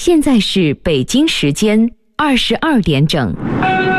现在是北京时间22点整。